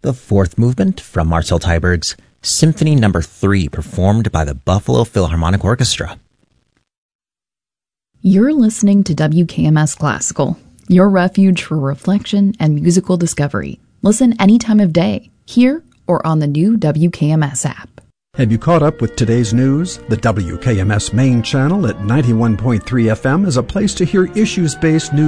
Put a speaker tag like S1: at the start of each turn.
S1: the fourth movement from Marcel Teiberg's Symphony No. 3, performed by the Buffalo Philharmonic Orchestra.
S2: You're listening to WKMS Classical, your refuge for reflection and musical discovery. Listen any time of day, here or on the new WKMS app.
S3: Have you caught up with today's news? The WKMS main channel at 91.3 FM is a place to hear issues-based news